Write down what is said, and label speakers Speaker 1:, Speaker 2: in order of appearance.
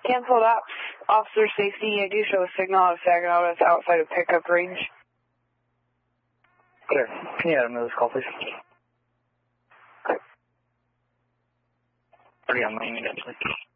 Speaker 1: Cancel that. Officer safety, I do show a signal out of Saginaw that's outside of pickup range.
Speaker 2: Clear. Can you add him to this call, please?
Speaker 1: Okay.
Speaker 2: Pretty on my end, actually.